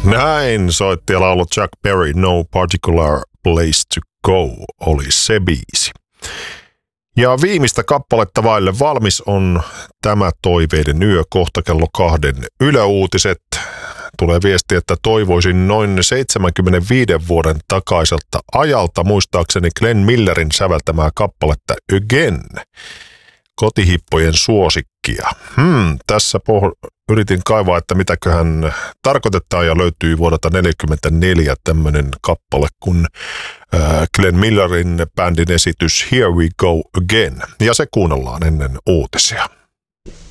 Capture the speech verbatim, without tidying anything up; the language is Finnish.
Näin soitti ja laulu Chuck Berry, No Particular Place to Go oli se biisi. Ja viimeistä kappaletta vaille valmis on tämä Toiveiden yö, kohta kello kahden yläuutiset. Tulee viesti, että toivoisin noin seitsemänkymmentäviisi vuoden takaiselta ajalta muistaakseni Glenn Millerin säveltämää kappaletta Again, kotihippojen suosikkia. Hmm, tässä poh- yritin kaivaa, että mitäköhän tarkoitetaan ja löytyy vuodelta neljäkymmentäneljä tämmöinen kappale kun äh, Glenn Millerin bändin esitys Here We Go Again. Ja se kuunnellaan ennen uutisia.